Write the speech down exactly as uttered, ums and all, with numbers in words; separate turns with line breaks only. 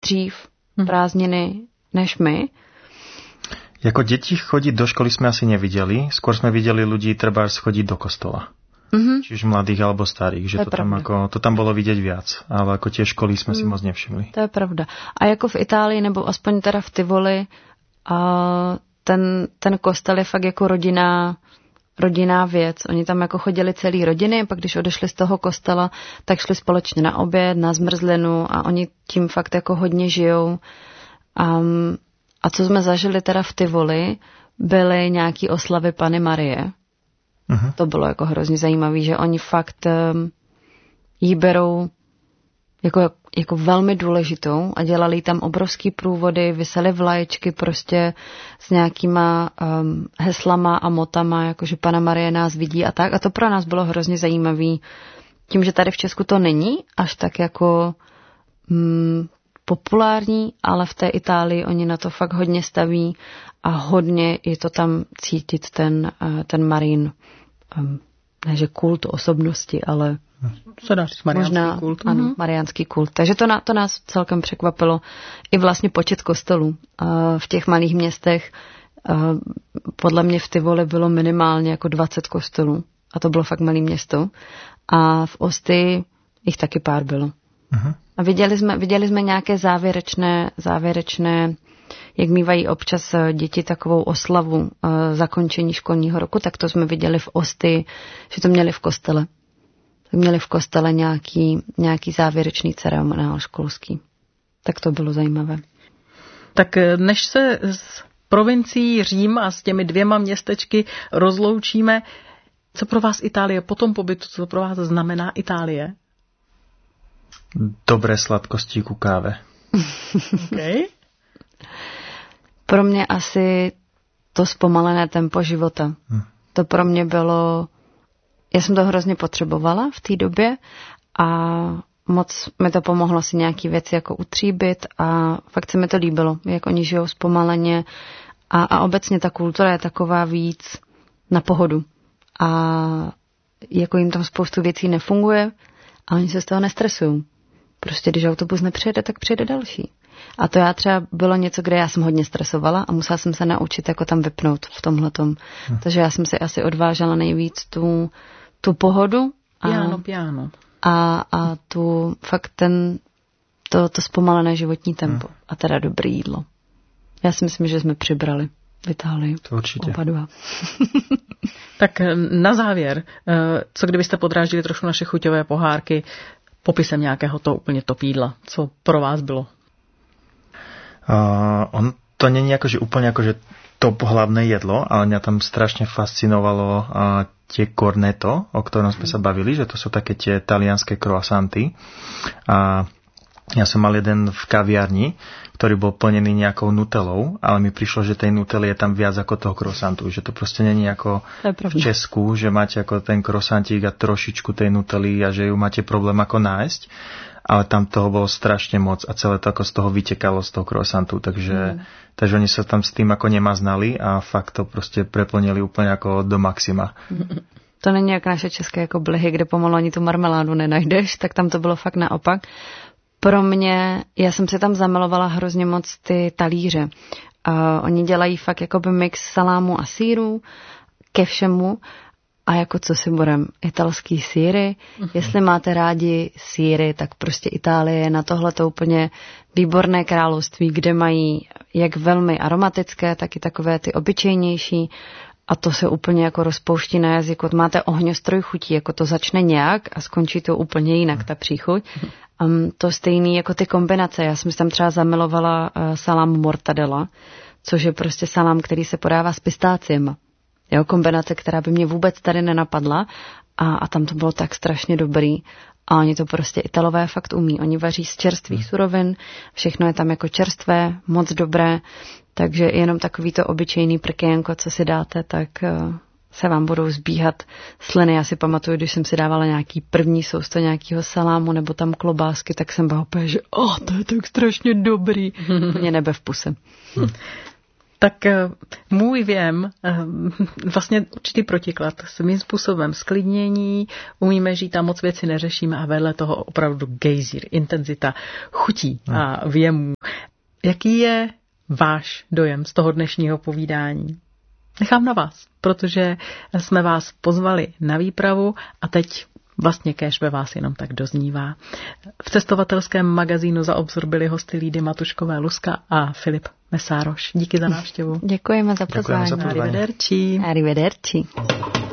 dřív prázdniny než my.
Jako deti chodiť do školy sme asi nevideli, skôr sme videli ľudí trebárs chodiť do kostola. Mm-hmm. Či už mladých alebo starých, že to, to tam, ako, to tam bolo vidieť viac, ale ako tie školy sme mm. si moc nevšimli.
To je pravda. A jako v Itálii, nebo aspoň teda v Tivoli, a ten, ten kostel je fakt jako rodinná, rodinná věc. Oni tam jako chodili celý rodiny, pak když odešli z toho kostela, tak šli společně na oběd, na zmrzlinu a oni tím fakt jako hodně žijou. Um, A co jsme zažili teda v Tivoli, byly nějaký oslavy Panny Marie. Uh-huh. To bylo jako hrozně zajímavé, že oni fakt um, jí berou jako, jako velmi důležitou a dělali tam obrovský průvody, visely vlaječky prostě s nějakýma um, heslama a motama, jakože Panna Marie nás vidí a tak. A to pro nás bylo hrozně zajímavé. Tím, že tady v Česku to není až tak jako um, populární, ale v té Itálii oni na to fakt hodně staví a hodně je to tam cítit ten, ten Marín, um, ne že kult osobnosti, ale
co dá říct, mariánský možná, kult.
Ano, mm-hmm. mariánský kult. Takže to, na, to nás celkem překvapilo. I vlastně počet kostelů uh, v těch malých městech. Uh, podle mě v Tivoli bylo minimálně jako dvacet kostelů a to bylo fakt malé město. A v Osty jich taky pár bylo. Uh-huh. A viděli jsme, viděli jsme nějaké závěrečné, závěrečné, jak mývají občas děti takovou oslavu uh, zakončení školního roku, tak to jsme viděli v Osty, že to měli v kostele. Měli v kostele nějaký, nějaký závěrečný ceremoniál školský. Tak to bylo zajímavé.
Tak než se s provincií Řím a s těmi dvěma městečky rozloučíme, co pro vás Itálie po tom pobytu, co pro vás znamená Itálie?
Dobré sladkosti ku káve.
Okay.
Pro mě asi to zpomalené tempo života. Hmm. To pro mě bylo, já jsem to hrozně potřebovala v té době a moc mi to pomohlo si nějaký věci jako utříbit a fakt se mi to líbilo, jak oni žijou zpomaleně a, a obecně ta kultura je taková víc na pohodu a jako jim tam spoustu věcí nefunguje a oni se z toho nestresují. Prostě když autobus nepřijede, tak přijede další. A to já třeba bylo něco, kde já jsem hodně stresovala a musela jsem se naučit jako tam vypnout v tomhletom. Hm. Takže já jsem si asi odvážela nejvíc tu, tu pohodu. A,
piano, piano.
A, a tu fakt ten, to, to zpomalené životní tempo. Hm. A teda dobré jídlo. Já si myslím, že jsme přibrali v Itálii.
To určitě.
Oba dva.
Tak na závěr, co kdybyste podráždili trošku naše chuťové pohárky popisem nějakého to úplně top jídla? Co pro vás bylo?
Uh, on to není akože úplne akože top hlavné jedlo, ale mňa tam strašne fascinovalo uh, tie cornetto, o ktorom sme sa bavili, že to sú také tie talianské croissanty. A ja som mal jeden v kaviarni, ktorý bol plnený nejakou nutelou, ale mi prišlo, že tej nutely je tam viac ako toho croissantu, že to proste není ako v Česku, že máte ako ten croissantík a trošičku tej nutely a že ju máte problém ako nájsť, ale tam toho bolo strašne moc a celé to ako z toho vytekalo z toho croissantu, takže, mm. takže oni sa tam s tým ako nemaznali a fakt to proste preplnili úplne ako do maxima.
To není jak naše české jako blihy, kde pomalu ani tu marmeládu nenajdeš, tak tam to bylo fakt naopak. Pro mě, já jsem se tam zamilovala hrozně moc ty talíře. Uh, oni dělají fakt jakoby mix salámu a sýru ke všemu a jako co si budem, italský sýry. Uh-huh. Jestli máte rádi sýry, tak prostě Itálie je na tohle to úplně výborné království, kde mají jak velmi aromatické, tak i takové ty obyčejnější. A to se úplně jako rozpouští na jazyku. Máte ohňostroj chutí, jako to začne nějak a skončí to úplně jinak, ta příchuť. Um, to stejný jako ty kombinace. Já jsem si tam třeba zamilovala uh, salám mortadella, což je prostě salám, který se podává s pistáciema. Jo, kombinace, která by mě vůbec tady nenapadla a, a tam to bylo tak strašně dobrý. A oni to prostě Italové fakt umí. Oni vaří z čerstvých surovin, všechno je tam jako čerstvé, moc dobré, takže jenom takový to obyčejný prkénko, co si dáte, tak uh, se vám budou zbíhat sliny. Já si pamatuju, když jsem si dávala nějaký první sousto nějakého salámu nebo tam klobásky, tak jsem byla úplně, že oh, to je tak strašně dobrý. Mě nebe v puse.
Tak můj věm, vlastně určitý protiklad, svým způsobem sklidnění, umíme žít a moc věci neřešíme a vedle toho opravdu gejzír, intenzita chutí a věmů. Jaký je váš dojem z toho dnešního povídání? Nechám na vás, protože jsme vás pozvali na výpravu a teď vlastně kéž ve vás jenom tak doznívá. V cestovatelském magazínu Za obzor byli hosty Lídy Matuškové-Luska a Filip Mesároš. Díky za návštěvu.
Děkujeme za pozvání.
Děkujeme za pozvání.
Arrivederci.
Arrivederci.